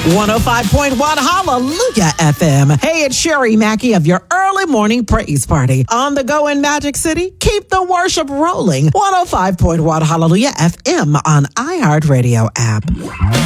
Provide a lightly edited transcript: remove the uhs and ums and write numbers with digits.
105.1 Hallelujah FM. Hey, it's Sherry Mackey of your early morning praise party. On the go in Magic City, keep the worship rolling. 105.1 Hallelujah FM on iHeartRadio app.